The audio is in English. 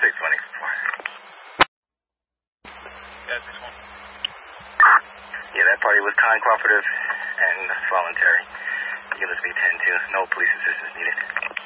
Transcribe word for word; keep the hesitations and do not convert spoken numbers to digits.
six one eight four. Yeah, six one. Yeah, that party was kind, cooperative, and voluntary. Units B ten two. No police assistance needed.